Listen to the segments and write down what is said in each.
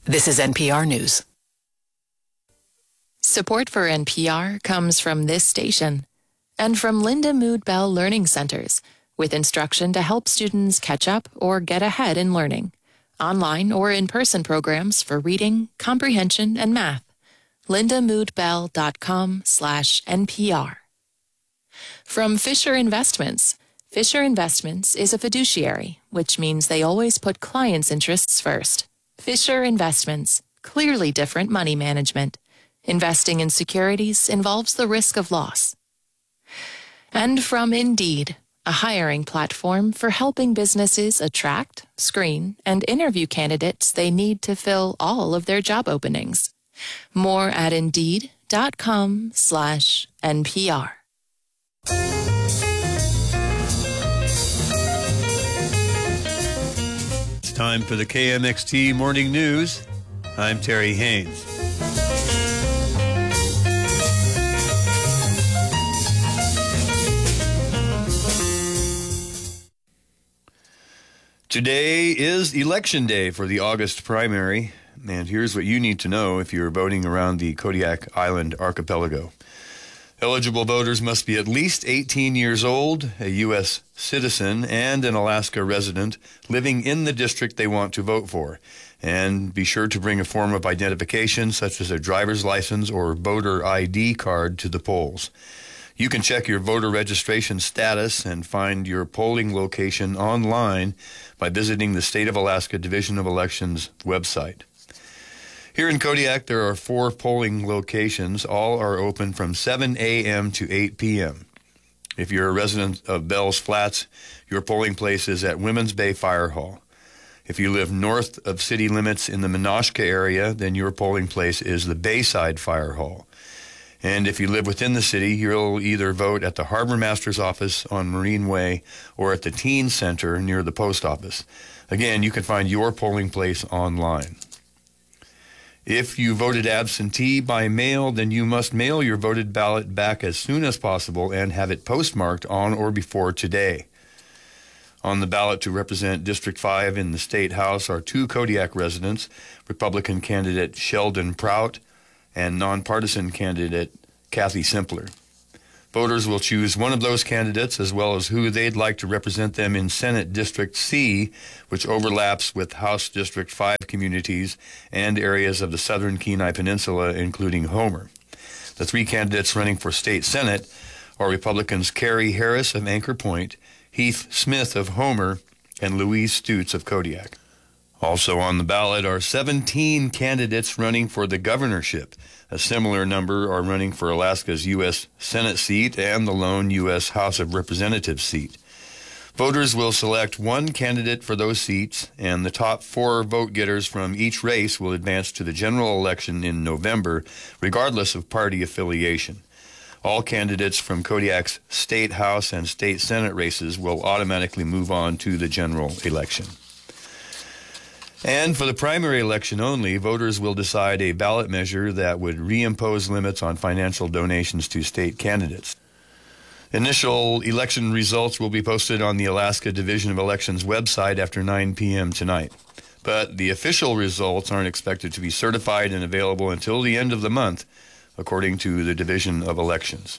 This is NPR News. Support for NPR comes from this station and from Linda Mood Bell Learning Centers, with instruction to help students catch up or get ahead in learning. Online or in-person programs for reading, comprehension, and math. lindamoodbell.com/NPR. From Fisher Investments. Fisher Investments is a fiduciary, which means they always put clients' interests first. Fisher Investments, clearly different money management. Investing in securities involves the risk of loss. And from Indeed, a hiring platform for helping businesses attract, screen, and interview candidates they need to fill all of their job openings. More at Indeed.com/NPR. It's time for the KMXT Morning News. I'm Terry Haynes. Today is Election Day for the August primary, and here's what you need to know if you're voting around the Kodiak Island archipelago. Eligible voters must be at least 18 years old, a U.S. citizen, and an Alaska resident living in the district they want to vote for. And be sure to bring a form of identification, such as a driver's license or voter ID card, to the polls. You can check your voter registration status and find your polling location online by visiting the State of Alaska Division of Elections website. Here in Kodiak, there are 4 polling locations. All are open from 7 a.m. to 8 p.m. If you're a resident of Bells Flats, your polling place is at Women's Bay Fire Hall. If you live north of city limits in the Menasha area, then your polling place is the Bayside Fire Hall. And if you live within the city, you'll either vote at the Harbor Master's office on Marine Way or at the Teen Center near the post office. Again, you can find your polling place online. If you voted absentee by mail, then you must mail your voted ballot back as soon as possible and have it postmarked on or before today. On the ballot to represent District 5 in the State House are 2 Kodiak residents, Republican candidate Sheldon Prout and nonpartisan candidate Kathy Simpler. Voters will choose one of those candidates as well as who they'd like to represent them in Senate District C, which overlaps with House District 5 communities and areas of the southern Kenai Peninsula, including Homer. The 3 candidates running for state Senate are Republicans Carrie Harris of Anchor Point, Heath Smith of Homer, and Louise Stutz of Kodiak. Also on the ballot are 17 candidates running for the governorship. A similar number are running for Alaska's U.S. Senate seat and the lone U.S. House of Representatives seat. Voters will select one candidate for those seats, and the top 4 vote-getters from each race will advance to the general election in November, regardless of party affiliation. All candidates from Kodiak's State House and State Senate races will automatically move on to the general election. And for the primary election only, voters will decide a ballot measure that would reimpose limits on financial donations to state candidates. Initial election results will be posted on the Alaska Division of Elections website after 9 p.m. tonight. But the official results aren't expected to be certified and available until the end of the month, according to the Division of Elections.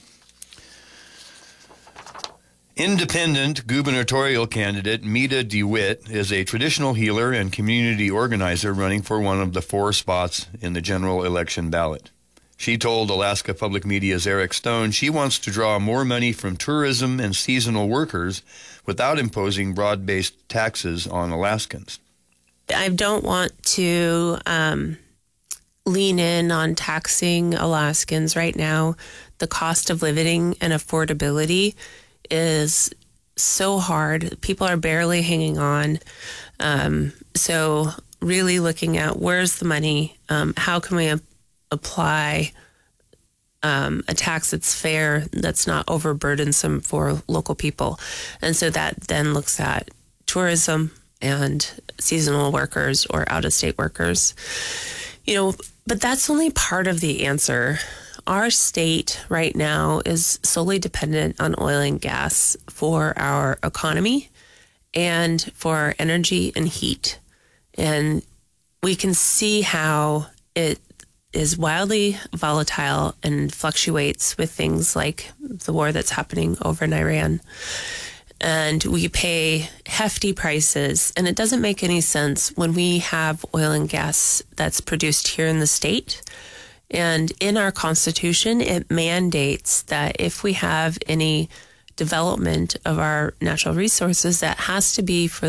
Independent gubernatorial candidate Meta DeWitt is a traditional healer and community organizer running for one of the 4 spots in the general election ballot. She told Alaska Public Media's Eric Stone she wants to draw more money from tourism and seasonal workers without imposing broad-based taxes on Alaskans. I don't want to lean in on taxing Alaskans right now. The cost of living and affordability is so hard. People are barely hanging on. So really looking at where's the money, how can we apply a tax that's fair, that's not overburdensome for local people. And so that then looks at tourism and seasonal workers or out-of-state workers. But that's only part of the answer. Our state right now is solely dependent on oil and gas for our economy and for our energy and heat. And we can see how it is wildly volatile and fluctuates with things like the war that's happening over in Iran. And we pay hefty prices, and it doesn't make any sense when we have oil and gas that's produced here in the state. And in our Constitution, it mandates that if we have any development of our natural resources, that has to be for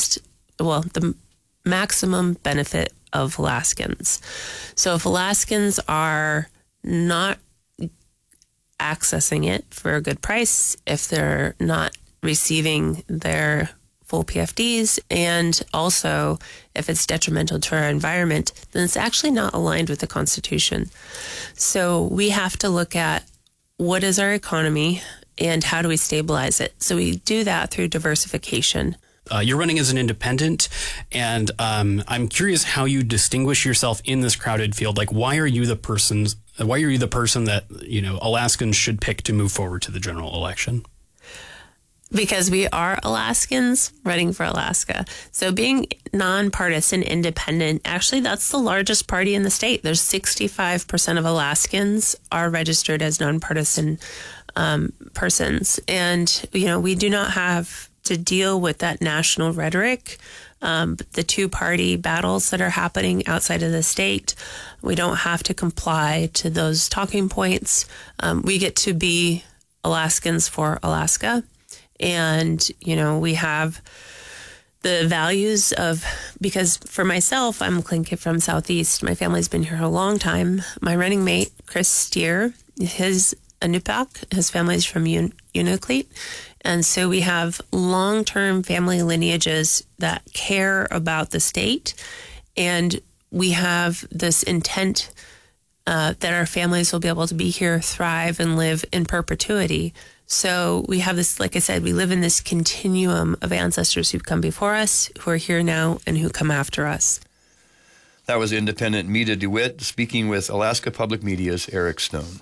the maximum benefit of Alaskans. So if Alaskans are not accessing it for a good price, if they're not receiving their full PFDs, and also if it's detrimental to our environment, then it's actually not aligned with the Constitution. So we have to look at what is our economy and how do we stabilize it. So we do that through diversification. You're running as an independent, and I'm curious how you distinguish yourself in this crowded field. Like, why are you the person that, Alaskans should pick to move forward to the general election? Because we are Alaskans running for Alaska. So being nonpartisan independent, actually, that's the largest party in the state. There's 65% of Alaskans are registered as nonpartisan persons. And, we do not have to deal with that national rhetoric, the two-party battles that are happening outside of the state. We don't have to comply to those talking points. We get to be Alaskans for Alaska. And, we have the values because for myself, I'm a clean kid from Southeast. My family's been here a long time. My running mate, Chris Steer, his Inupiaq, his family's from Unalakleet. And so we have long-term family lineages that care about the state. And we have this intent that our families will be able to be here, thrive, and live in perpetuity. So we have this, like I said, we live in this continuum of ancestors who've come before us, who are here now, and who come after us. That was independent Meta DeWitt speaking with Alaska Public Media's Eric Stone.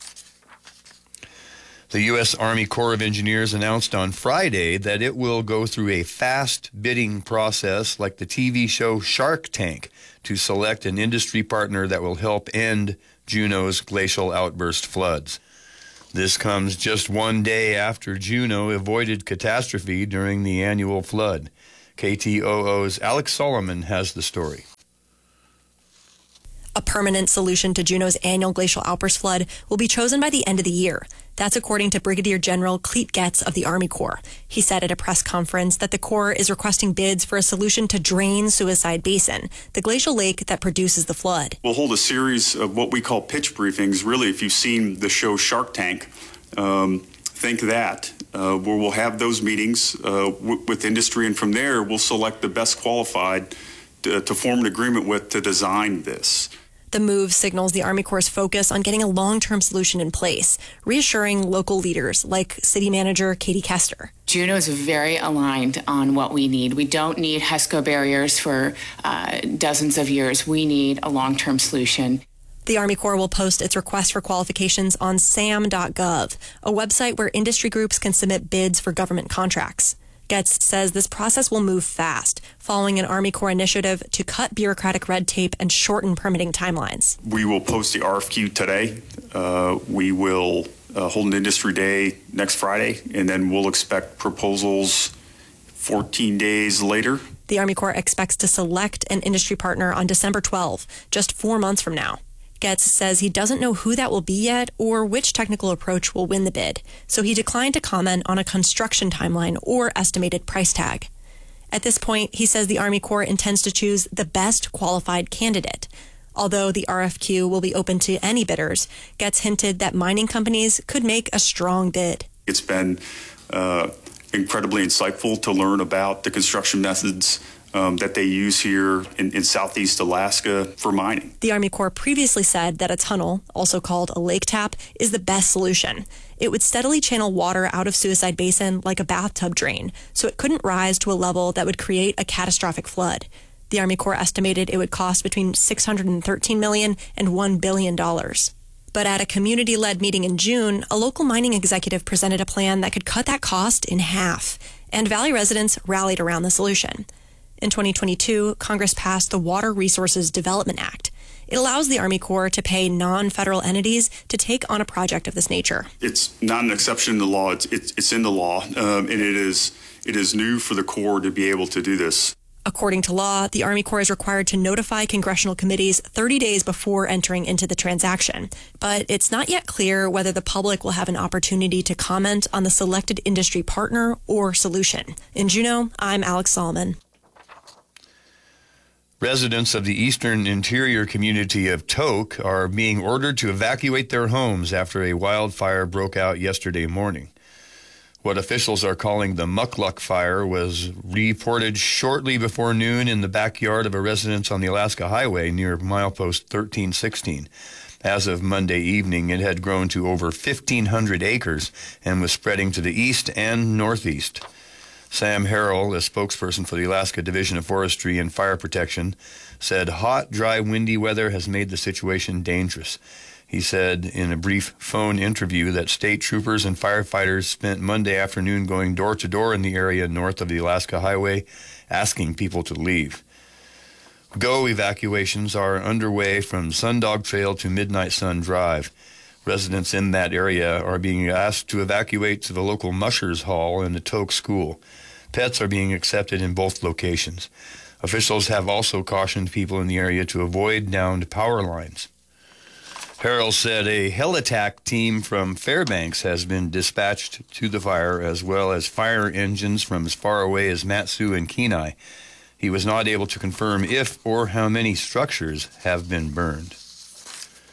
The U.S. Army Corps of Engineers announced on Friday that it will go through a fast bidding process like the TV show Shark Tank to select an industry partner that will help end Juneau's glacial outburst floods. This comes just one day after Juneau avoided catastrophe during the annual flood. KTOO's Alex Solomon has the story. A permanent solution to Juneau's annual glacial outburst flood will be chosen by the end of the year. That's according to Brigadier General Clete Getz of the Army Corps. He said at a press conference that the Corps is requesting bids for a solution to drain Suicide Basin, the glacial lake that produces the flood. We'll hold a series of what we call pitch briefings. Really, if you've seen the show Shark Tank, think that, where we'll have those meetings with industry, and from there we'll select the best qualified to form an agreement with to design this. The move signals the Army Corps' focus on getting a long-term solution in place, reassuring local leaders like City Manager Katie Kester. Juneau is very aligned on what we need. We don't need HESCO barriers for dozens of years. We need a long-term solution. The Army Corps will post its request for qualifications on sam.gov, a website where industry groups can submit bids for government contracts. Getz says this process will move fast, following an Army Corps initiative to cut bureaucratic red tape and shorten permitting timelines. We will post the RFQ today. We will hold an industry day next Friday, and then we'll expect proposals 14 days later. The Army Corps expects to select an industry partner on December 12, just 4 months from now. Getz says he doesn't know who that will be yet or which technical approach will win the bid, so he declined to comment on a construction timeline or estimated price tag. At this point, he says the Army Corps intends to choose the best qualified candidate. Although the RFQ will be open to any bidders, Getz hinted that mining companies could make a strong bid. It's been incredibly insightful to learn about the construction methods that they use here in Southeast Alaska for mining. The Army Corps previously said that a tunnel, also called a lake tap, is the best solution. It would steadily channel water out of Suicide Basin like a bathtub drain, so it couldn't rise to a level that would create a catastrophic flood. The Army Corps estimated it would cost between $613 million and $1 billion. But at a community-led meeting in June, a local mining executive presented a plan that could cut that cost in half, and Valley residents rallied around the solution. In 2022, Congress passed the Water Resources Development Act. It allows the Army Corps to pay non-federal entities to take on a project of this nature. It's not an exception to the law. It's in the law, and it is new for the Corps to be able to do this. According to law, the Army Corps is required to notify congressional committees 30 days before entering into the transaction. But it's not yet clear whether the public will have an opportunity to comment on the selected industry partner or solution. In Juneau, I'm Alex Solomon. Residents of the eastern interior community of Tok are being ordered to evacuate their homes after a wildfire broke out yesterday morning. What officials are calling the Mukluk fire was reported shortly before noon in the backyard of a residence on the Alaska Highway near milepost 1316. As of Monday evening, it had grown to over 1,500 acres and was spreading to the east and northeast. Sam Harrell, a spokesperson for the Alaska Division of Forestry and Fire Protection, said hot, dry, windy weather has made the situation dangerous. He said in a brief phone interview that state troopers and firefighters spent Monday afternoon going door to door in the area north of the Alaska Highway, asking people to leave. Go evacuations are underway from Sundog Trail to Midnight Sun Drive. Residents in that area are being asked to evacuate to the local Mushers Hall and the Tok School. Pets are being accepted in both locations. Officials have also cautioned people in the area to avoid downed power lines. Harrell said a heli-attack team from Fairbanks has been dispatched to the fire, as well as fire engines from as far away as Mat-Su and Kenai. He was not able to confirm if or how many structures have been burned.